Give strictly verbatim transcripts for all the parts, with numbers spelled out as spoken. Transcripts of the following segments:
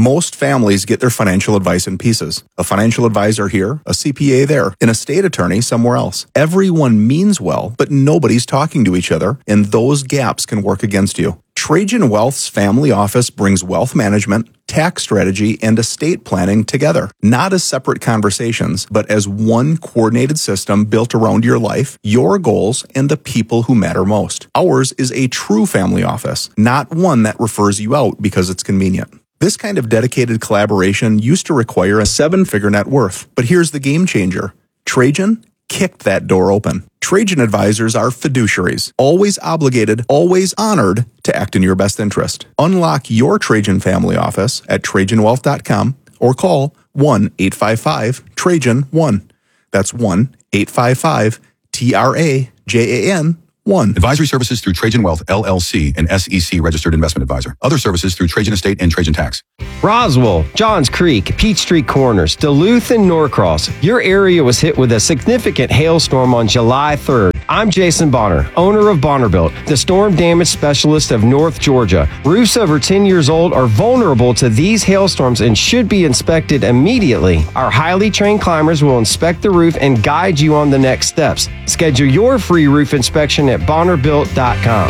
Most families get their financial advice in pieces. A financial advisor here, a C P A there, an estate attorney somewhere else. Everyone means well, but nobody's talking to each other, and those gaps can work against you. Trajan Wealth's family office brings wealth management, tax strategy, and estate planning together, not as separate conversations, but as one coordinated system built around your life, your goals, and the people who matter most. Ours is a true family office, not one that refers you out because it's convenient. This kind of dedicated collaboration used to require a seven-figure net worth, but here's the game changer. Trajan kicked that door open. Trajan advisors are fiduciaries, always obligated, always honored to act in your best interest. Unlock your Trajan family office at trajan wealth dot com or call one eight five five Trajan one. That's one eight five five T R A J A N one. Advisory services through Trajan Wealth, L L C, an S E C registered investment advisor. Other services through Trajan Estate and Trajan Tax. Roswell, Johns Creek, Peachtree Corners, Duluth, and Norcross. Your area was hit with a significant hailstorm on July third. I'm Jason Bonner, owner of Bonnerbuilt, the storm damage specialist of North Georgia. Roofs over ten years old are vulnerable to these hailstorms and should be inspected immediately. Our highly trained climbers will inspect the roof and guide you on the next steps. Schedule your free roof inspection at bonner built dot com.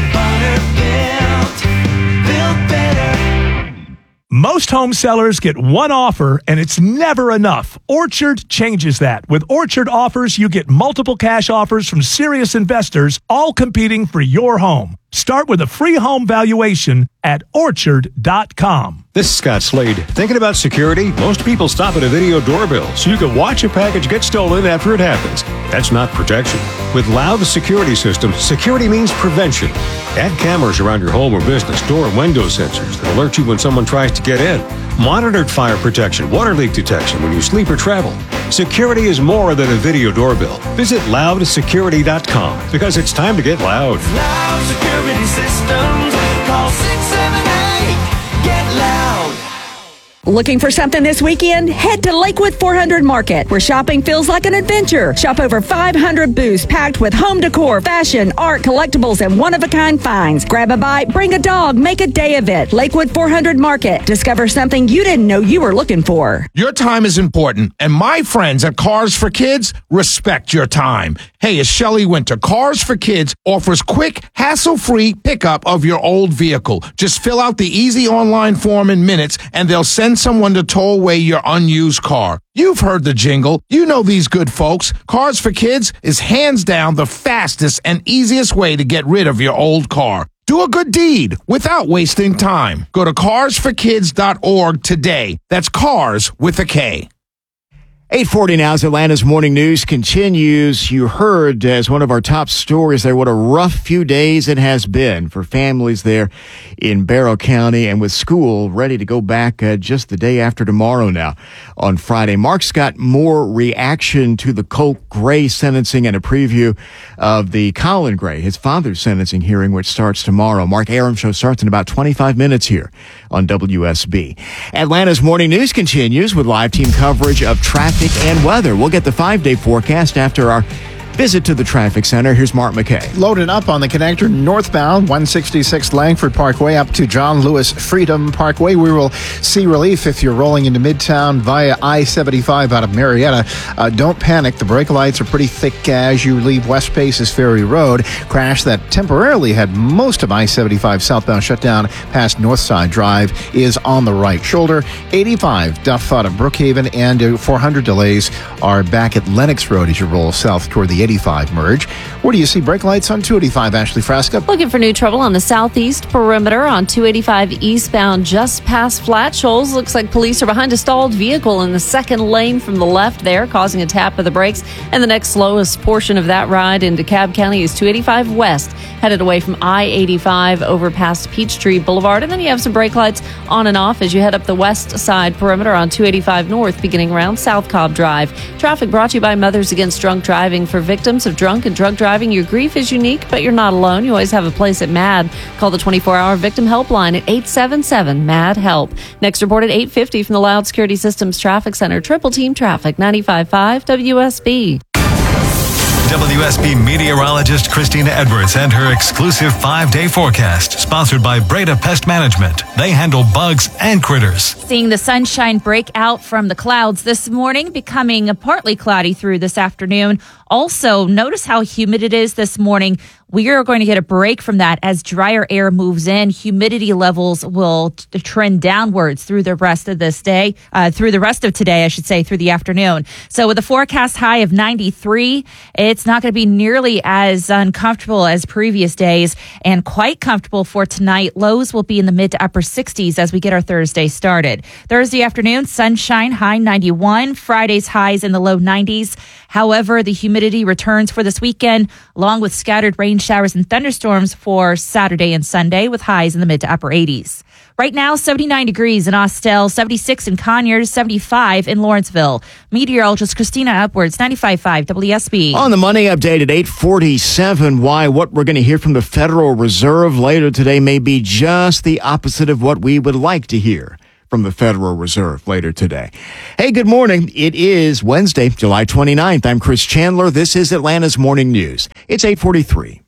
Most home sellers get one offer, and it's never enough. Orchard changes that. With Orchard offers, you get multiple cash offers from serious investors, all competing for your home. Start with a free home valuation at orchard dot com. This is Scott Slade. Thinking about security? Most people stop at a video doorbell so you can watch a package get stolen after it happens. That's not protection. With Loud Security Systems, security means prevention. Add cameras around your home or business, door and window sensors that alert you when someone tries to get in. Monitored fire protection, water leak detection when you sleep or travel. Security is more than a video doorbell. Visit loud security dot com because it's time to get loud. Loud Security Systems. Call six seven eight, get loud. Looking for something this weekend? Head to Lakewood four hundred Market, where shopping feels like an adventure. Shop over five hundred booths packed with home decor, fashion, art, collectibles, and one-of-a-kind finds. Grab a bite, bring a dog, make a day of it. Lakewood four hundred Market. Discover something you didn't know you were looking for. Your time is important, and my friends at Cars for Kids respect your time. Hey, it's Shelley Winter. Cars for Kids offers quick, hassle-free pickup of your old vehicle. Just fill out the easy online form in minutes, and they'll send someone to tow away your unused car. You've heard the jingle. You know these good folks. Cars for Kids is hands down the fastest and easiest way to get rid of your old car. Do a good deed without wasting time. Go to cars for kids dot org today. That's cars with a K. eight forty now as Atlanta's Morning News continues. You heard as one of our top stories there what a rough few days it has been for families there in Barrow County, and with school ready to go back uh, just the day after tomorrow now on Friday. Mark's got more reaction to the Colt Gray sentencing and a preview of the Colin Gray, his father's sentencing hearing, which starts tomorrow. Mark Aram Show starts in about twenty-five minutes here on W S B. Atlanta's Morning News continues with live team coverage of traffic and weather. We'll get the five-day forecast after our visit to the traffic center. Here's Mark McKay. Loaded up on the connector northbound, one sixty-six Langford Parkway up to John Lewis Freedom Parkway. We will see relief if you're rolling into Midtown via I seventy-five out of Marietta. Uh, don't panic. The brake lights are pretty thick as you leave West Paces Ferry Road. Crash that temporarily had most of I seventy-five southbound shut down past Northside Drive is on the right shoulder. eighty-five Duff out of Brookhaven, and uh, four hundred delays are back at Lennox Road as you roll south toward the eighty-five merge. Where do you see brake lights on two eighty-five, Ashley Frasca? Looking for new trouble on the southeast perimeter on two eighty-five eastbound just past Flat Shoals. Looks like police are behind a stalled vehicle in the second lane from the left there, causing a tap of the brakes. And the next slowest portion of that ride into DeKalb County is two eighty-five west, headed away from I eighty-five over past Peachtree Boulevard. And then you have some brake lights on and off as you head up the west side perimeter on two eighty-five north, beginning around South Cobb Drive. Traffic brought to you by Mothers Against Drunk Driving. For victims of drunk and drug driving, your grief is unique, but you're not alone. You always have a place at MAD. Call the twenty-four hour victim helpline at eight seven seven, M A D, HELP. Next report at eight fifty from the Loud Security Systems Traffic Center. Triple Team Traffic, ninety-five point five W S B. W S B meteorologist Christina Edwards and her exclusive five-day forecast, sponsored by Breda Pest Management. They handle bugs and critters. Seeing the sunshine break out from the clouds this morning, becoming partly cloudy through this afternoon. Also, notice how humid it is this morning. We are going to get a break from that as drier air moves in. Humidity levels will t- trend downwards through the rest of this day, uh, through the rest of today, I should say, through the afternoon. So with a forecast high of ninety-three, it's not going to be nearly as uncomfortable as previous days and quite comfortable for tonight. Lows will be in the mid to upper sixties as we get our Thursday started. Thursday afternoon, sunshine, high ninety-one. Friday's highs in the low nineties. However, the humidity returns for this weekend, along with scattered rain showers and thunderstorms for Saturday and Sunday with highs in the mid to upper eighties. Right now, seventy-nine degrees in Austell, seventy-six in Conyers, seventy-five in Lawrenceville. Meteorologist Christina Edwards, ninety-five point five W S B. On the money update at eight forty-seven, why what we're going to hear from the Federal Reserve later today may be just the opposite of what we would like to hear from the Federal Reserve later today. Hey, good morning. It is Wednesday, July twenty-ninth. I'm Chris Chandler. This is Atlanta's Morning News. It's eight forty-three.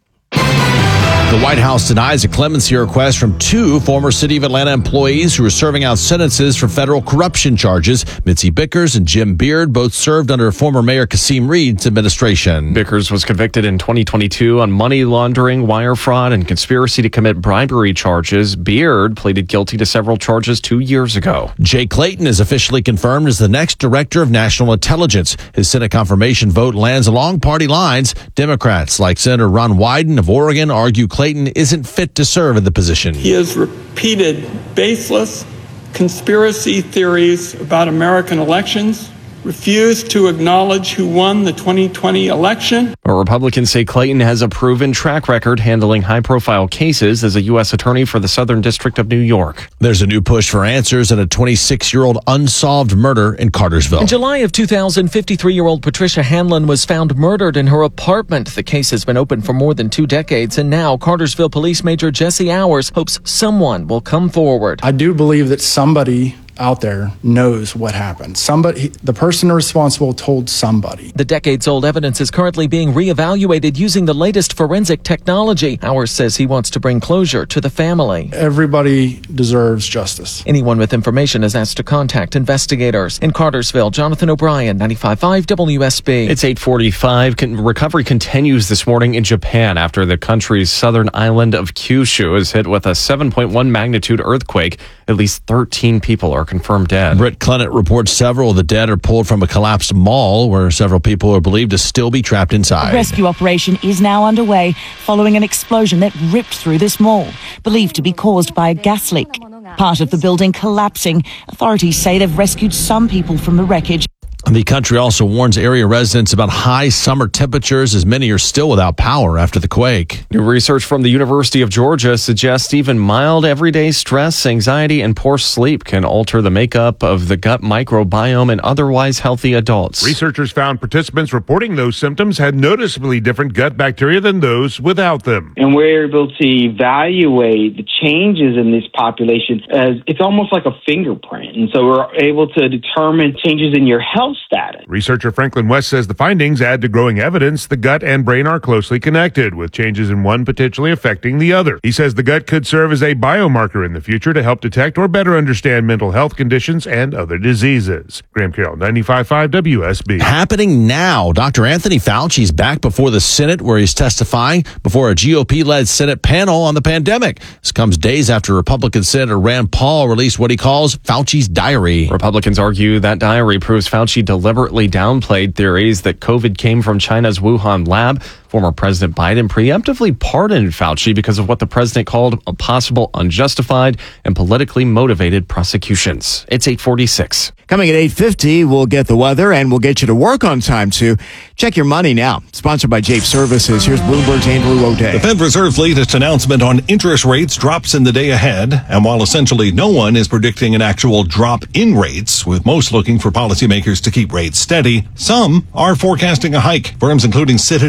The White House denies a clemency request from two former City of Atlanta employees who are serving out sentences for federal corruption charges. Mitzi Bickers and Jim Beard both served under former Mayor Kasim Reed's administration. Bickers was convicted in twenty twenty-two on money laundering, wire fraud, and conspiracy to commit bribery charges. Beard pleaded guilty to several charges two years ago. Jay Clayton is officially confirmed as the next Director of National Intelligence. His Senate confirmation vote lands along party lines. Democrats like Senator Ron Wyden of Oregon argue Clayton isn't fit to serve in the position. He has repeated baseless conspiracy theories about American elections, refused to acknowledge who won the twenty twenty election. But Republicans say Clayton has a proven track record handling high-profile cases as a U S attorney for the Southern District of New York. There's a new push for answers in a twenty-six-year-old unsolved murder in Cartersville. In July of two thousand, fifty-three-year-old Patricia Hanlon was found murdered in her apartment. The case has been open for more than two decades, and now Cartersville Police Major Jesse Hours hopes someone will come forward. I do believe that somebody out there knows what happened. Somebody, the person responsible told somebody. The decades-old evidence is currently being reevaluated using the latest forensic technology. Hours says he wants to bring closure to the family. Everybody deserves justice. Anyone with information is asked to contact investigators. In Cartersville, Jonathan O'Brien, ninety-five point five W S B. It's eight forty-five. Con- recovery continues this morning in Japan after the country's southern island of Kyushu is hit with a seven point one magnitude earthquake. At least thirteen people are confirmed dead. Britt Clennett reports several of the dead are pulled from a collapsed mall where several people are believed to still be trapped inside. A rescue operation is now underway following an explosion that ripped through this mall, believed to be caused by a gas leak. Part of the building collapsing. Authorities say they've rescued some people from the wreckage. The country also warns area residents about high summer temperatures as many are still without power after the quake. New research from the University of Georgia suggests even mild everyday stress, anxiety, and poor sleep can alter the makeup of the gut microbiome in otherwise healthy adults. Researchers found participants reporting those symptoms had noticeably different gut bacteria than those without them. And we're able to evaluate the changes in this population as it's almost like a fingerprint. And so we're able to determine changes in your health status. Researcher Franklin West says the findings add to growing evidence the gut and brain are closely connected, with changes in one potentially affecting the other. He says the gut could serve as a biomarker in the future to help detect or better understand mental health conditions and other diseases. Graham Carroll, ninety-five point five W S B. Happening now. Doctor Anthony Fauci is back before the Senate, where he's testifying before a G O P-led Senate panel on the pandemic. This comes days after Republican Senator Rand Paul released what he calls Fauci's diary. Republicans argue that diary proves Fauci deliberately downplayed theories that COVID came from China's Wuhan lab. Former President Biden preemptively pardoned Fauci because of what the president called a possible unjustified and politically motivated prosecutions. It's eight forty-six. Coming at eight fifty, we'll get the weather and we'll get you to work on time too. Check your money now. Sponsored by Jape Services. Here's Bloomberg's Andrew O'Day. The Fed Reserve's latest announcement on interest rates drops in the day ahead. And while essentially no one is predicting an actual drop in rates, with most looking for policymakers to keep rates steady, some are forecasting a hike. Firms including Citadel Securities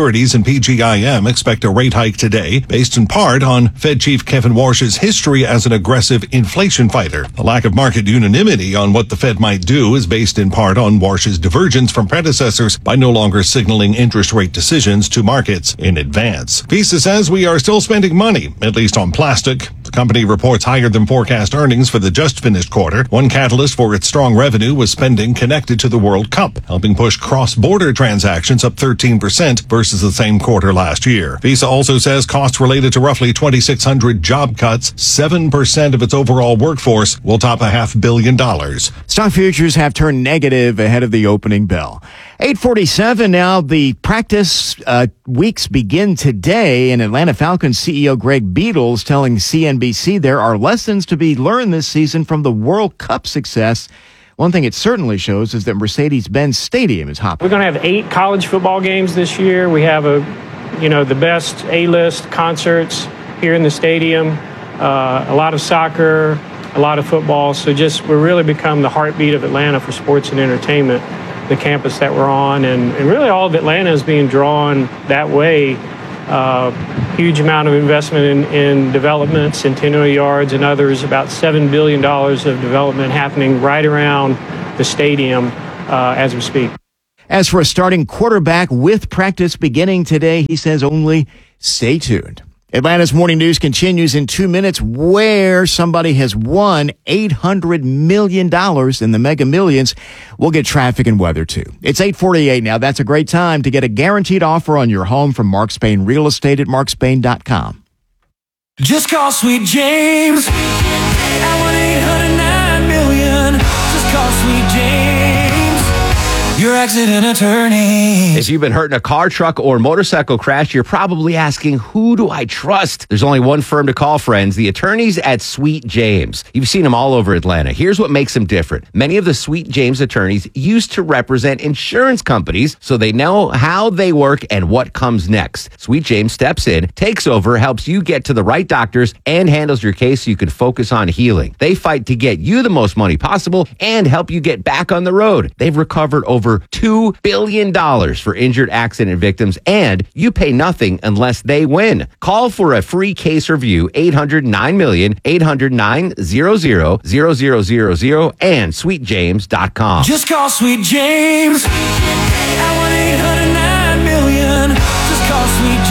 Securities and P G I M expect a rate hike today, based in part on Fed Chief Kevin Warsh's history as an aggressive inflation fighter. The lack of market unanimity on what the Fed might do is based in part on Warsh's divergence from predecessors by no longer signaling interest rate decisions to markets in advance. Visa says we are still spending money, at least on plastic. The company reports higher than forecast earnings for the just finished quarter. One catalyst for its strong revenue was spending connected to the World Cup, helping push cross-border transactions up thirteen percent versus the same quarter last year. Visa also says costs related to roughly twenty-six hundred job cuts, seven percent of its overall workforce, will top a half billion dollars. Stock futures have turned negative ahead of the opening bell. eight forty-seven now. The practice uh, weeks begin today, and Atlanta Falcons C E O Greg Beadles telling C N B C there are lessons to be learned this season from the World Cup success. One thing it certainly shows is that Mercedes-Benz Stadium is hopping. We're going to have eight college football games this year. We have a, you know, the best A-list concerts here in the stadium. Uh, a lot of soccer, a lot of football. So just we're really become the heartbeat of Atlanta for sports and entertainment. The campus that we're on, and, and really all of Atlanta is being drawn that way. Uh, huge amount of investment in, in development, Centennial Yards and others, about seven billion dollars of development happening right around the stadium uh, as we speak. As for a starting quarterback with practice beginning today, he says only stay tuned. Atlanta's Morning News continues in two minutes, where somebody has won eight hundred million dollars in the Mega Millions. We'll get traffic and weather, too. It's eight forty-eight now. That's a great time to get a guaranteed offer on your home from Mark Spain Real Estate at mark spain dot com. Just call Sweet James at one eight hundred nine million. Just call Sweet James, your accident attorney. If you've been hurt in a car, truck, or motorcycle crash, you're probably asking, who do I trust? There's only one firm to call, friends, the attorneys at Sweet James. You've seen them all over Atlanta. Here's what makes them different. Many of the Sweet James attorneys used to represent insurance companies, so they know how they work and what comes next. Sweet James steps in, takes over, helps you get to the right doctors, and handles your case so you can focus on healing. They fight to get you the most money possible and help you get back on the road. They've recovered over two billion dollars for injured accident victims, and you pay nothing unless they win. Call for a free case review, eight hundred nine million, eight hundred nine hundred, zero zero zero zero, and sweet james dot com. Just call Sweet James at one eight hundred nine million. Just call Sweet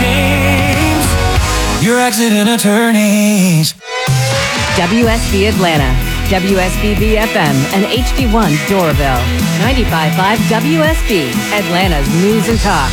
James, your accident attorneys. W S B Atlanta, W S B B F M, and H D one Doraville. ninety-five point five W S B, Atlanta's News and Talk.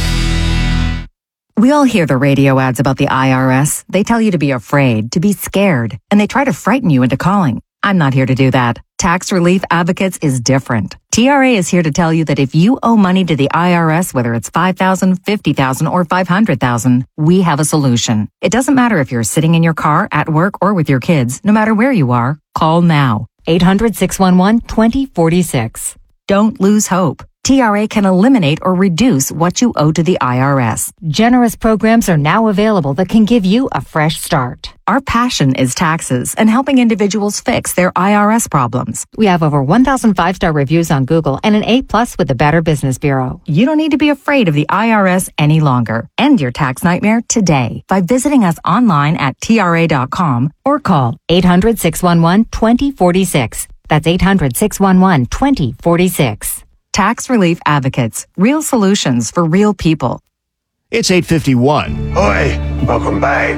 We all hear the radio ads about the I R S. They tell you to be afraid, to be scared, and they try to frighten you into calling. I'm not here to do that. Tax Relief Advocates is different. T R A is here to tell you that if you owe money to the I R S, whether it's five thousand dollars, fifty thousand dollars, or five hundred thousand dollars, we have a solution. It doesn't matter if you're sitting in your car, at work, or with your kids. No matter where you are, call now. eight hundred, six one one, two zero four six. Don't lose hope. T R A can eliminate or reduce what you owe to the I R S. Generous programs are now available that can give you a fresh start. Our passion is taxes and helping individuals fix their I R S problems. We have over one thousand five-star reviews on Google and an A plus with the Better Business Bureau. You don't need to be afraid of the I R S any longer. End your tax nightmare today by visiting us online at T R A dot com or call eight hundred, six one one, two zero four six. That's eight hundred, six one one, two zero four six. Tax Relief Advocates. Real solutions for real people. It's eight fifty-one. Oi, welcome back.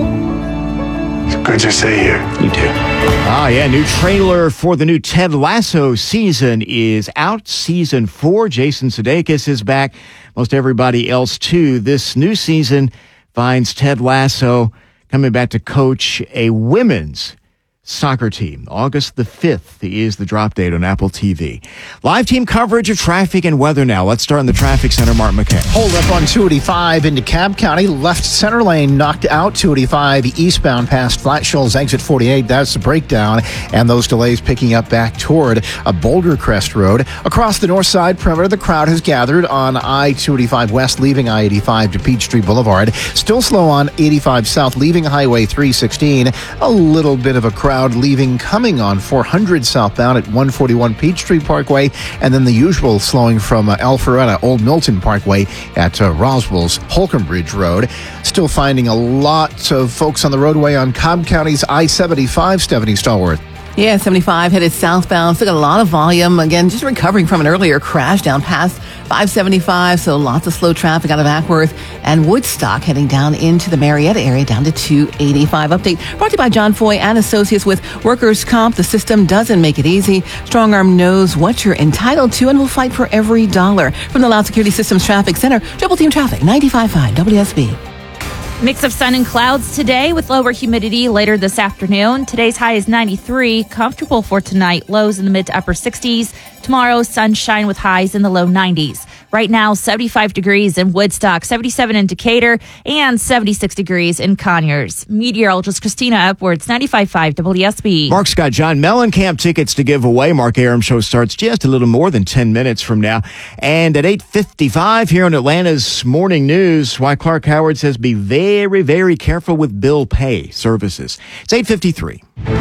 It's good to see you. You too. Ah, yeah, new trailer for the new Ted Lasso season is out. Season four. Jason Sudeikis is back. Most everybody else, too. This new season finds Ted Lasso coming back to coach a women's soccer team. August the fifth is the drop date on Apple T V. Live team coverage of traffic and weather now. Let's start in the traffic center. Mark McKay. Hold up on two eighty-five into Cobb County. Left center lane knocked out. two eighty-five eastbound past Flat Shoals exit forty-eight. That's the breakdown. And those delays picking up back toward a Boulder Crest Road. Across the north side perimeter, the crowd has gathered on I two eighty-five west leaving I eighty-five to Peachtree Boulevard. Still slow on eighty-five south leaving Highway three sixteen. A little bit of a crowd crowd leaving coming on four hundred southbound at one forty-one Peachtree Parkway, and then the usual slowing from uh, Alpharetta Old Milton Parkway at uh, Roswell's Holcomb Bridge Road. Still finding a lot of folks on the roadway on Cobb County's I seventy-five. Stephanie Stallworth. Yeah, seventy-five headed southbound. Still got a lot of volume. Again, just recovering from an earlier crash down past five seventy-five. So lots of slow traffic out of Ackworth and Woodstock heading down into the Marietta area down to two eighty-five. Update brought to you by John Foy and Associates with Workers' Comp. The system doesn't make it easy. Strong Arm knows what you're entitled to and will fight for every dollar. From the Loud Security Systems Traffic Center, Triple Team Traffic, ninety-five point five W S B. Mix of sun and clouds today with lower humidity later this afternoon. Today's high is ninety-three, comfortable for tonight. Lows in the mid to upper sixties. Tomorrow, sunshine with highs in the low nineties. Right now, seventy-five degrees in Woodstock, seventy-seven in Decatur, and seventy-six degrees in Conyers. Meteorologist Christina Edwards, ninety-five point five W S B. Mark's got John Mellencamp tickets to give away. Mark Aram Show starts just a little more than ten minutes from now. And at eight fifty-five here on Atlanta's Morning News, why Clark Howard says be very, very careful with bill pay services. It's eight fifty-three.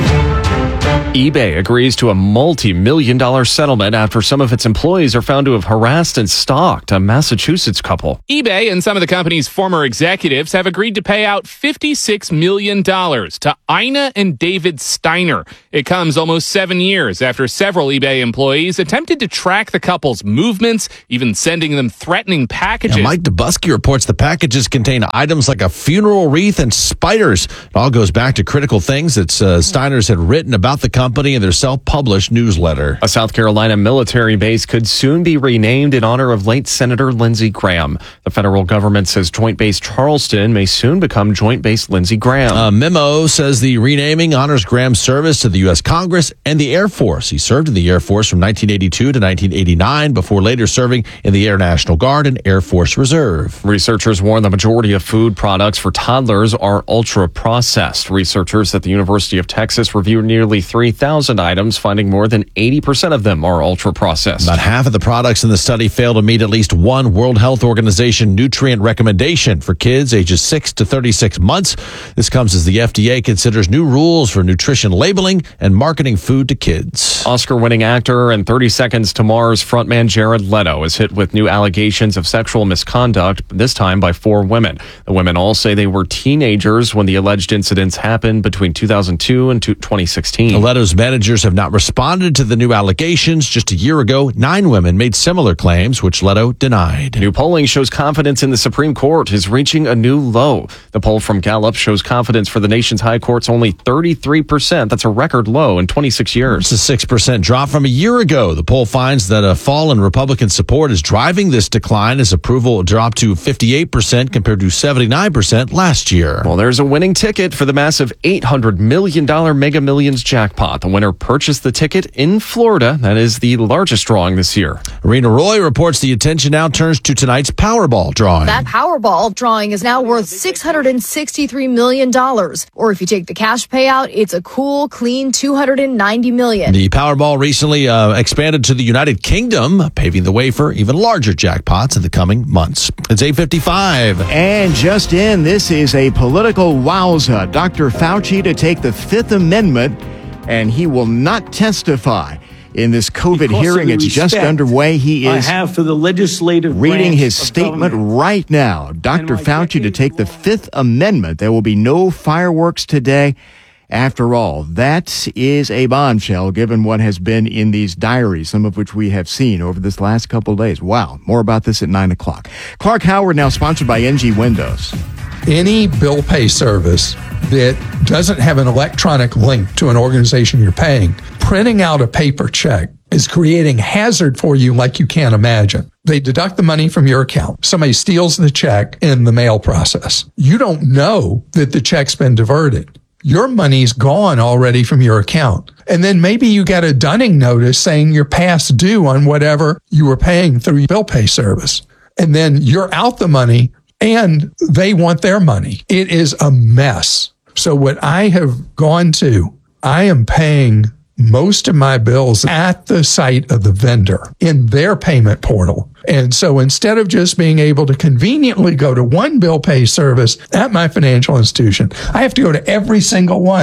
eBay agrees to a multi-million dollar settlement after some of its employees are found to have harassed and stalked a Massachusetts couple. eBay and some of the company's former executives have agreed to pay out fifty-six million dollars to Ina and David Steiner. It comes almost seven years after several eBay employees attempted to track the couple's movements, even sending them threatening packages. Yeah, Mike Dubusky reports the packages contain items like a funeral wreath and spiders. It all goes back to critical things that uh, Steiners had written about the company in their self-published newsletter. A South Carolina military base could soon be renamed in honor of late Senator Lindsey Graham. The federal government says Joint Base Charleston may soon become Joint Base Lindsey Graham. A memo says the renaming honors Graham's service to the U S Congress and the Air Force. He served in the Air Force from nineteen eighty-two to nineteen eighty-nine before later serving in the Air National Guard and Air Force Reserve. Researchers warn the majority of food products for toddlers are ultra-processed. Researchers at the University of Texas reviewed nearly three thousand items, finding more than eighty percent of them are ultra-processed. About half of the products in the study fail to meet at least one World Health Organization nutrient recommendation for kids ages six to thirty-six months. This comes as the F D A considers new rules for nutrition labeling and marketing food to kids. Oscar-winning actor and thirty Seconds to Mars frontman Jared Leto is hit with new allegations of sexual misconduct, this time by four women. The women all say they were teenagers when the alleged incidents happened between two thousand two and twenty sixteen. Leto's managers have not responded to the new allegations. Just a year ago, nine women made similar claims, which Leto denied. New polling shows confidence in the Supreme Court is reaching a new low. The poll from Gallup shows confidence for the nation's high courts only thirty-three percent. That's a record low in twenty-six years. It's a six percent drop from a year ago. The poll finds that a fall in Republican support is driving this decline as approval dropped to fifty-eight percent compared to seventy-nine percent last year. Well, there's a winning ticket for the massive eight hundred million dollars Mega Millions jackpot. The winner purchased the ticket in Florida. That is the largest drawing this year. Rena Roy reports the attention now turns to tonight's Powerball drawing. That Powerball drawing is now worth six hundred sixty-three million dollars. Or if you take the cash payout, it's a cool, clean two hundred ninety million dollars. The Powerball recently uh, expanded to the United Kingdom, paving the way for even larger jackpots in the coming months. It's eight fifty-five. And just in, this is a political wowza. Doctor Fauci to take the Fifth Amendment, and he will not testify in this COVID Because hearing. It's just underway. He is I have for the legislative reading branch his of statement government. right now. Doctor Fauci to take the Fifth Amendment. There will be no fireworks today. After all, that is a bombshell given what has been in these diaries, some of which we have seen over this last couple of days. Wow. More about this at nine o'clock. Clark Howard, now sponsored by N G Windows. Any bill pay service that doesn't have an electronic link to an organization you're paying, printing out a paper check is creating hazard for you like you can't imagine. They deduct the money from your account. Somebody steals the check in the mail process. You don't know that the check's been diverted. Your money's gone already from your account. And then maybe you got a dunning notice saying you're past due on whatever you were paying through your bill pay service. And then you're out the money and they want their money. It is a mess. So what I have gone to, I am paying most of my bills at the site of the vendor in their payment portal. And so instead of just being able to conveniently go to one bill pay service at my financial institution, I have to go to every single one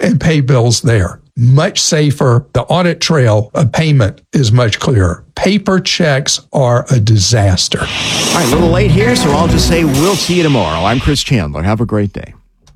and pay bills there. Much safer. The audit trail of payment is much clearer. Paper checks are a disaster. All right, a little late here, so I'll just say we'll see you tomorrow. I'm Chris Chandler. Have a great day.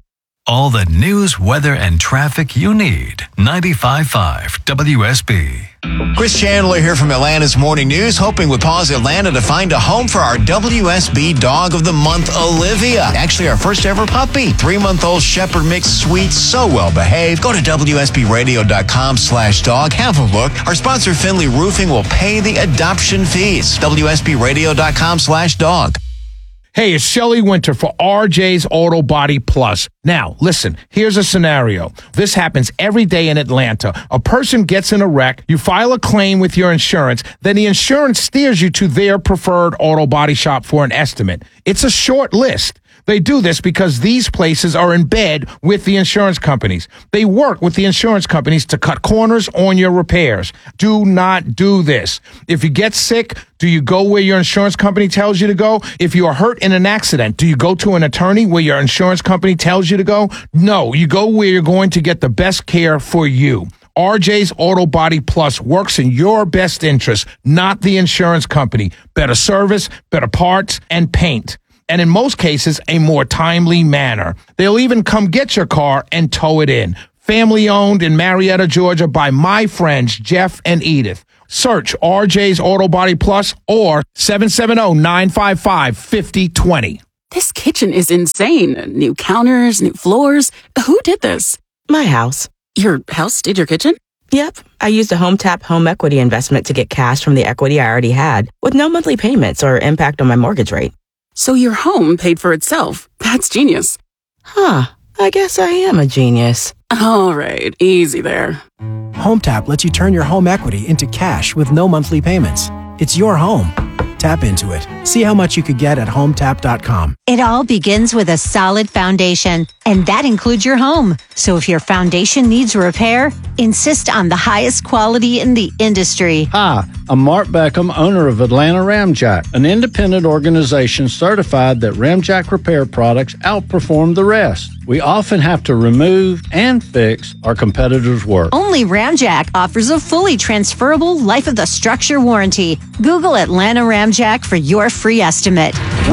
All the news, weather, and traffic you need. ninety-five point five W S B. Chris Chandler here from Atlanta's Morning News, hoping with Pause Atlanta to find a home for our W S B Dog of the Month, Olivia. Actually, our first ever puppy. Three-month-old Shepherd Mix, sweet, so well behaved. Go to W S B radio dot com slash dog. Have a look. Our sponsor, Finley Roofing, will pay the adoption fees. W S B radio dot com slash dog. Hey, it's Shelley Winter for R J's Auto Body Plus. Now, listen, here's a scenario. This happens every day in Atlanta. A person gets in a wreck, you file a claim with your insurance, then the insurance steers you to their preferred auto body shop for an estimate. It's a short list. They do this because these places are in bed with the insurance companies. They work with the insurance companies to cut corners on your repairs. Do not do this. If you get sick, do you go where your insurance company tells you to go? If you are hurt in an accident, do you go to an attorney where your insurance company tells you to go? No, you go where you're going to get the best care for you. R J's Auto Body Plus works in your best interest, not the insurance company. Better service, better parts, and paint. And in most cases, a more timely manner. They'll even come get your car and tow it in. Family owned in Marietta, Georgia by my friends Jeff and Edith. Search R J's Auto Body Plus or seven seven zero, nine five five, five zero two zero. This kitchen is insane. New counters, new floors. Who did this? My house. Your house did your kitchen? Yep. I used a HomeTap home equity investment to get cash from the equity I already had with no monthly payments or impact on my mortgage rate. So your home paid for itself. That's genius. Huh. I guess I am a genius. All right. Easy there. HomeTap lets you turn your home equity into cash with no monthly payments. It's your home. Tap into it. See how much you could get at home tap dot com. It all begins with a solid foundation, and that includes your home. So if your foundation needs repair, insist on the highest quality in the industry. Hi, I'm Mark Beckham, owner of Atlanta Ramjack, an independent organization certified that Ramjack repair products outperform the rest. We often have to remove and fix our competitors' work. Only Ramjack offers a fully transferable life of the structure warranty. Google Atlanta Ramjack for your free estimate.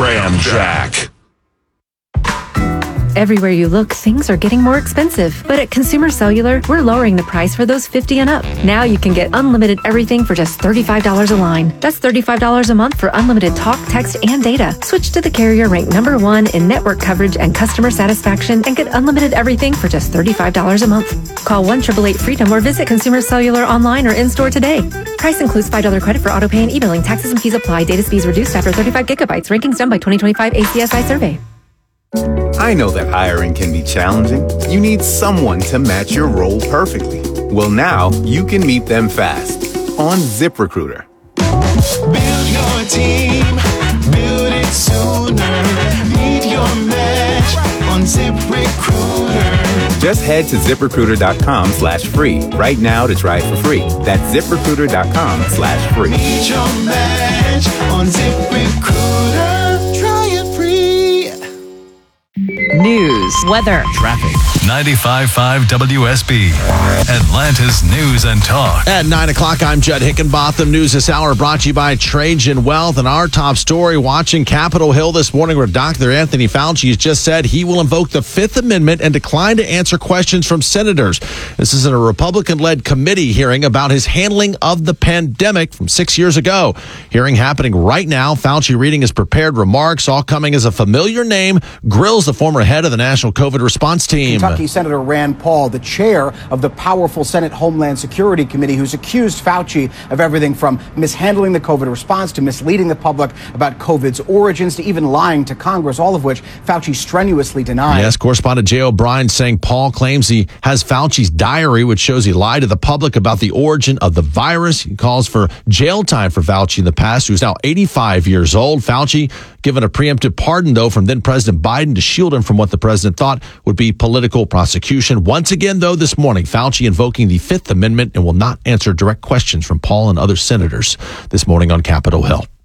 Ramjack. Everywhere you look, things are getting more expensive. But at Consumer Cellular, we're lowering the price for those fifty and up. Now you can get unlimited everything for just thirty-five dollars a line. That's thirty-five dollars a month for unlimited talk, text, and data. Switch to the carrier ranked number one in network coverage and customer satisfaction and get unlimited everything for just thirty-five dollars a month. Call one eight eight eight freedom or visit Consumer Cellular online or in-store today. Price includes five dollars credit for auto pay and e-billing. Taxes and fees apply. Data speeds reduced after thirty-five gigabytes. Rankings done by twenty twenty-five A C S I survey. I know that hiring can be challenging. You need someone to match your role perfectly. Well, now you can meet them fast on ZipRecruiter. Build your team, build it sooner. Meet your match on ZipRecruiter. Just head to ZipRecruiter.com slash free right now to try it for free. That's ZipRecruiter.com slash free. Meet your match on ZipRecruiter. Try it free. News, weather, Traffic. ninety-five point five W S B. Atlanta's News and Talk. At nine o'clock, I'm Judd Hickenbotham. News this hour brought to you by Trajan Wealth. And our top story, watching Capitol Hill this morning, where Doctor Anthony Fauci has just said he will invoke the Fifth Amendment and decline to answer questions from senators. This is in a Republican-led committee hearing about his handling of the pandemic from six years ago. Hearing happening right now. Fauci reading his prepared remarks, all coming as a familiar name, grills the former head of the National COVID Response Team. Kentucky Senator Rand Paul, the chair of the powerful Senate Homeland Security Committee, who's accused Fauci of everything from mishandling the COVID response to misleading the public about COVID's origins to even lying to Congress, all of which Fauci strenuously denied. Yes, correspondent Jay O'Brien saying Paul claims he has Fauci's diary, which shows he lied to the public about the origin of the virus. He calls for jail time for Fauci in the past, who's now eighty-five years old. Fauci given a preemptive pardon, though, from then President Biden to shield him from what the president thought would be political prosecution. Once again, though, this morning, Fauci invoking the Fifth Amendment and will not answer direct questions from Paul and other senators this morning on Capitol Hill.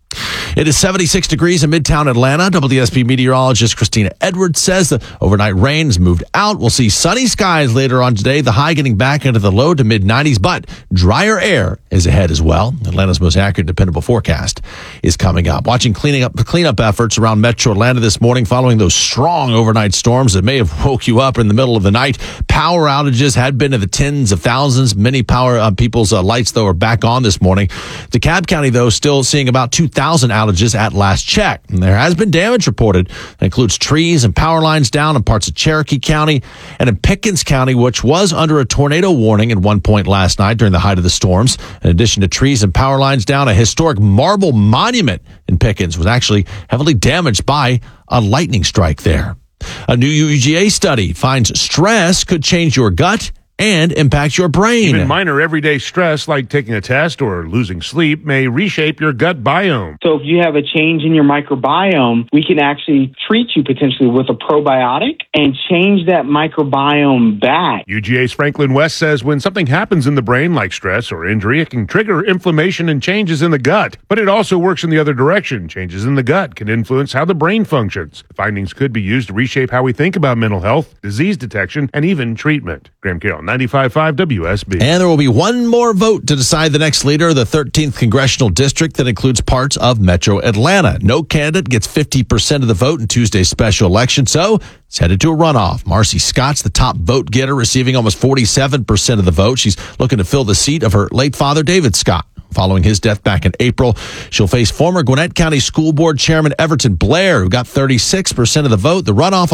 It is seventy-six degrees in Midtown Atlanta. W S B meteorologist Christina Edwards says the overnight rain has moved out. We'll see sunny skies later on today, the high getting back into the low to mid nineties, but drier air is ahead as well. Atlanta's most accurate, dependable forecast is coming up. Watching cleaning up cleanup efforts around Metro Atlanta this morning following those strong overnight storms that may have woke you up in the middle of the night. Power outages had been in the tens of thousands. Many power uh, people's uh, lights, though, are back on this morning. DeKalb County, though, still seeing about two thousand outages at last check. And there has been damage reported. That includes trees and power lines down in parts of Cherokee County and in Pickens County, which was under a tornado warning at one point last night during the height of the storms. In addition to trees and power lines down, a historic marble monument in Pickens was actually heavily damaged by a lightning strike there. A new U G A study finds stress could change your gut and impact your brain. Even minor everyday stress like taking a test or losing sleep may reshape your gut biome. So if you have a change in your microbiome, we can actually treat you potentially with a probiotic and change that microbiome back. U G A's Franklin West says when something happens in the brain like stress or injury, it can trigger inflammation and changes in the gut. But it also works in the other direction. Changes in the gut can influence how the brain functions. The findings could be used to reshape how we think about mental health, disease detection, and even treatment. Graham Carroll, ninety-five point five W S B. And there will be one more vote to decide the next leader of the thirteenth Congressional District that includes parts of Metro Atlanta. No candidate gets fifty percent of the vote in Tuesday's special election, so it's headed to a runoff. Marcy Scott's the top vote getter, receiving almost forty-seven percent of the vote. She's looking to fill the seat of her late father, David Scott. Following his death back in April, she'll face former Gwinnett County School Board Chairman Everton Blair, who got thirty-six percent of the vote. The runoff